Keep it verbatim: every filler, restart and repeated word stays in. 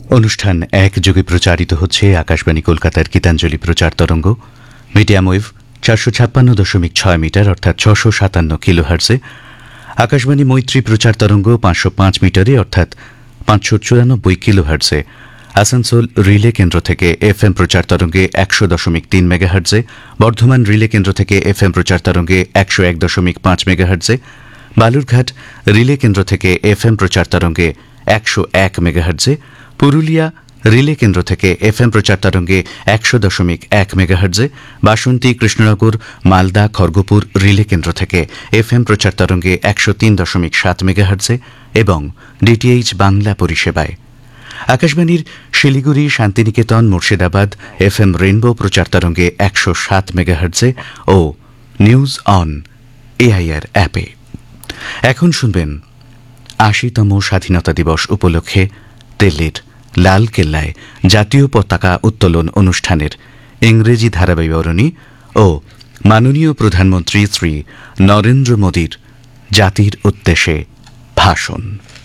অনুষ্ঠান একযোগে প্রচারিত হচ্ছে আকাশবাণী কলকাতার গীতাঞ্জলি প্রচার তরঙ্গ মিডিয়াম ওয়েভ চারশো ছাপ্পান্ন দশমিক ছয় মিটার অর্থাৎ ছশো সাতান্ন কিলোহার্টজে, আকাশবাণী মৈত্রী প্রচার তরঙ্গ পাঁচশো পাঁচ মিটারে অর্থাৎ পাঁচশো চুরানব্বই কিলোহার্টজে, আসানসোল রিলে কেন্দ্র থেকে এফ এম প্রচার তরঙ্গে একশো দশমিক তিন মেগাহার্টজে, বর্ধমান রিলে কেন্দ্র থেকে এফ এম প্রচার তরঙ্গে একশো এক দশমিক পাঁচ মেগাহার্টজে, বালুরঘাট রিলে কেন্দ্র থেকে এফ এম প্রচার তরঙ্গে একশো এক মেগাহার্টজে, পুরুলিয়া রিলে কেন্দ্র থেকে এফ এম প্রচার তরঙ্গে একশো দশমিক এক মেগাহার্টজে, বাসন্তী কৃষ্ণনগর মালদা খড়গপুর রিলে কেন্দ্র থেকে এফ এম প্রচার তরঙ্গে একশো তিন দশমিক সাত মেগাহার্টজে এবং ডিটিএইচ বাংলা পরিষেবায়। আকাশবাণীর Siliguri Santiniketan Murshidabad F M rainbow প্রচার তরঙ্গে একশো সাত মেগাহার্টজে ও নিউজ অন এআইআর অ্যাপে। এখন শুনবেন আশিতম স্বাধীনতা দিবস উপলক্ষে দিল্লির লাল কেল্লায় জাতীয় পতাকা উত্তোলন অনুষ্ঠানের ইংরেজি ধারাবিবরণী ও মাননীয় প্রধানমন্ত্রী শ্রী নরেন্দ্র মোদীর জাতির উদ্দেশ্যে ভাষণ।